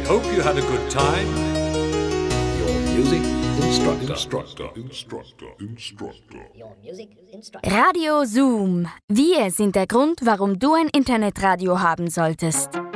Hope you had a good time. Your music instructor. Radio Zoom. Wir sind der Grund, warum du ein Internetradio haben solltest.